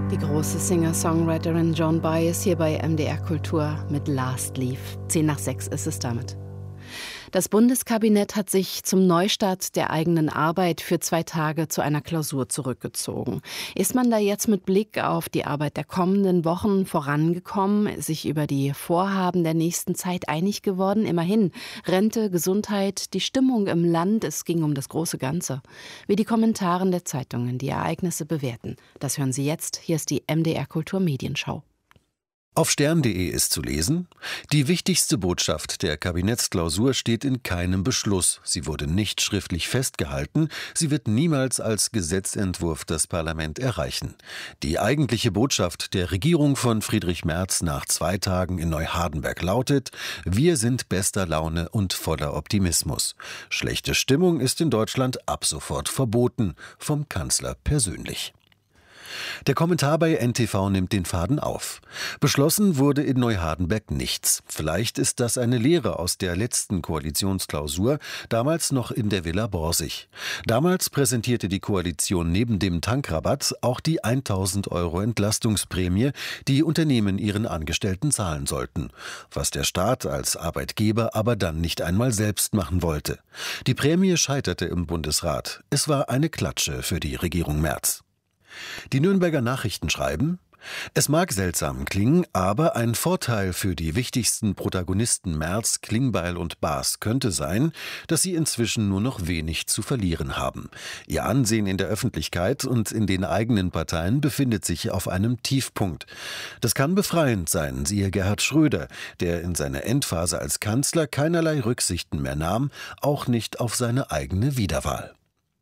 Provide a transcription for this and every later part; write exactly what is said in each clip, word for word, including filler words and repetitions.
Die große Singer-Songwriterin Joan Baez hier bei M D R Kultur mit Last Leave. Zehn nach sechs ist es damit. Das Bundeskabinett hat sich zum Neustart der eigenen Arbeit für zwei Tage zu einer Klausur zurückgezogen. Ist man da jetzt mit Blick auf die Arbeit der kommenden Wochen vorangekommen, sich über die Vorhaben der nächsten Zeit einig geworden? Immerhin Rente, Gesundheit, die Stimmung im Land, es ging um das große Ganze. Wie die Kommentare der Zeitungen die Ereignisse bewerten, das hören Sie jetzt. Hier ist die M D R Kultur Medienschau. Auf stern punkt de ist zu lesen: Die wichtigste Botschaft der Kabinettsklausur steht in keinem Beschluss. Sie wurde nicht schriftlich festgehalten. Sie wird niemals als Gesetzentwurf das Parlament erreichen. Die eigentliche Botschaft der Regierung von Friedrich Merz nach zwei Tagen in Neuhardenberg lautet: Wir sind bester Laune und voller Optimismus. Schlechte Stimmung ist in Deutschland ab sofort verboten, vom Kanzler persönlich. Der Kommentar bei N T V nimmt den Faden auf. Beschlossen wurde in Neuhardenberg nichts. Vielleicht ist das eine Lehre aus der letzten Koalitionsklausur, damals noch in der Villa Borsig. Damals präsentierte die Koalition neben dem Tankrabatt auch die tausend Euro Entlastungsprämie, die Unternehmen ihren Angestellten zahlen sollten. Was der Staat als Arbeitgeber aber dann nicht einmal selbst machen wollte. Die Prämie scheiterte im Bundesrat. Es war eine Klatsche für die Regierung Merz. Die Nürnberger Nachrichten schreiben: Es mag seltsam klingen, aber ein Vorteil für die wichtigsten Protagonisten Merz, Klingbeil und Baas könnte sein, dass sie inzwischen nur noch wenig zu verlieren haben. Ihr Ansehen in der Öffentlichkeit und in den eigenen Parteien befindet sich auf einem Tiefpunkt. Das kann befreiend sein, siehe Gerhard Schröder, der in seiner Endphase als Kanzler keinerlei Rücksichten mehr nahm, auch nicht auf seine eigene Wiederwahl.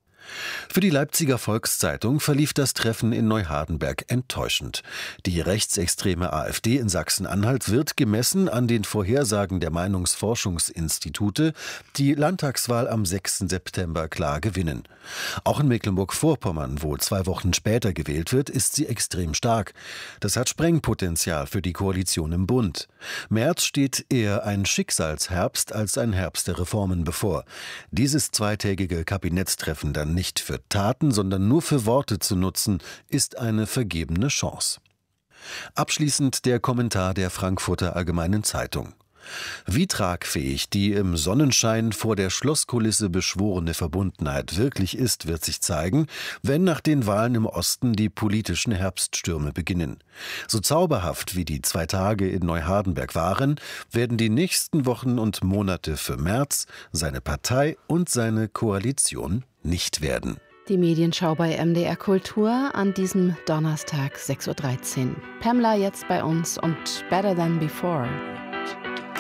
Für die Leipziger Volkszeitung verlief das Treffen in Neuhardenberg enttäuschend. Die rechtsextreme AfD in Sachsen-Anhalt wird, gemessen an den Vorhersagen der Meinungsforschungsinstitute, die Landtagswahl am sechsten September klar gewinnen. Auch in Mecklenburg-Vorpommern, wo zwei Wochen später gewählt wird, ist sie extrem stark. Das hat Sprengpotenzial für die Koalition im Bund. Merz steht eher ein Schicksalsherbst als ein Herbst der Reformen bevor. Dieses zweitägige Kabinettstreffen dann nicht für Taten, sondern nur für Worte zu nutzen, ist eine vergebene Chance. Abschließend der Kommentar der Frankfurter Allgemeinen Zeitung. Wie tragfähig die im Sonnenschein vor der Schlosskulisse beschworene Verbundenheit wirklich ist, wird sich zeigen, wenn nach den Wahlen im Osten die politischen Herbststürme beginnen. So zauberhaft wie die zwei Tage in Neuhardenberg waren, werden die nächsten Wochen und Monate für Merz, seine Partei und seine Koalition nicht werden. Die Medienschau bei M D R Kultur an diesem Donnerstag sechs Uhr dreizehn. Pamela jetzt bei uns und Better Than Before.